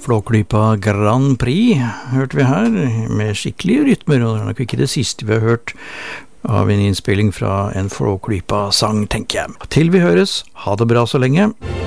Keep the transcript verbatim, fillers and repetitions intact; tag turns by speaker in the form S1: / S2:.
S1: Flåklypa Grand Prix hørte vi her, med skikkelige rytmer, og det er nok ikke det siste vi har hørt av en innspilling fra en Flåklypa-sang, tenker jeg. Til vi høres, ha det bra så lenge.